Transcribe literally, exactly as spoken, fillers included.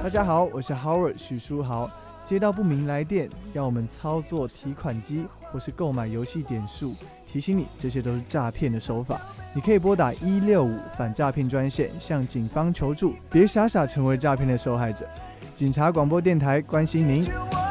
大家好，我是 Howard 许书豪。接到不明来电，要我们操作提款机或是购买游戏点数，提醒你这些都是诈骗的手法。你可以拨打一六五反诈骗专线向警方求助，别傻傻成为诈骗的受害者。警察广播电台关心您。